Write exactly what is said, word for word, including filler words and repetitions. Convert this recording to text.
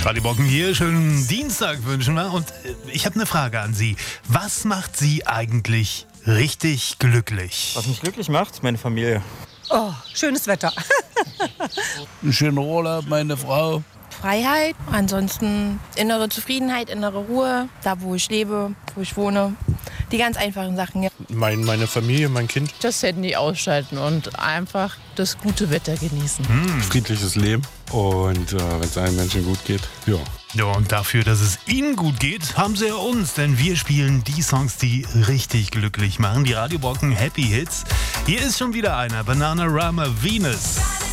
Radio Brocken hier, schönen Dienstag wünschen wir. Und ich habe eine Frage an Sie. Was macht Sie eigentlich richtig glücklich? Was mich glücklich macht? Meine Familie. Oh, schönes Wetter. Ein schöner Urlaub, meine Frau. Freiheit, ansonsten innere Zufriedenheit, innere Ruhe, da wo ich lebe, wo ich wohne. Die ganz einfachen Sachen, ja. Mein, meine Familie, mein Kind. Das Handy ausschalten und einfach das gute Wetter genießen. Hm. Friedliches Leben und äh, wenn es einem Menschen gut geht, ja. Ja, und dafür, dass es Ihnen gut geht, haben Sie ja uns, denn wir spielen die Songs, die richtig glücklich machen, die Radio Brocken Happy Hits. Hier ist schon wieder einer, Bananarama Venus.